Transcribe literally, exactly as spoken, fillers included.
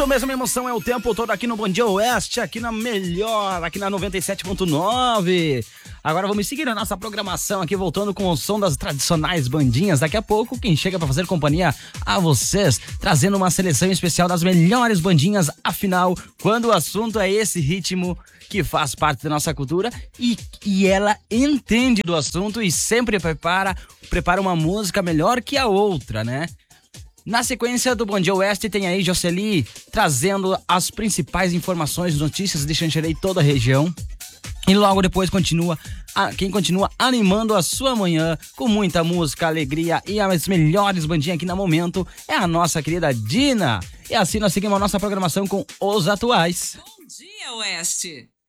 A mesma emoção é o tempo todo aqui no Bom Dia Oeste, aqui na melhor, aqui na noventa e sete ponto nove. Agora vamos seguir a nossa programação aqui, voltando com o som das tradicionais bandinhas. Daqui a pouco, quem chega para fazer companhia a vocês, trazendo uma seleção especial das melhores bandinhas. Afinal, quando o assunto é esse ritmo que faz parte da nossa cultura e, e ela entende do assunto e sempre prepara, prepara uma música melhor que a outra, né? Na sequência do Bom Dia Oeste tem aí Jocely trazendo as principais informações, notícias de Xanxerê e toda a região. E logo depois continua a, quem continua animando a sua manhã com muita música, alegria e as melhores bandinhas aqui no momento é a nossa querida Dina. E assim nós seguimos a nossa programação com os atuais. Bom Dia Oeste.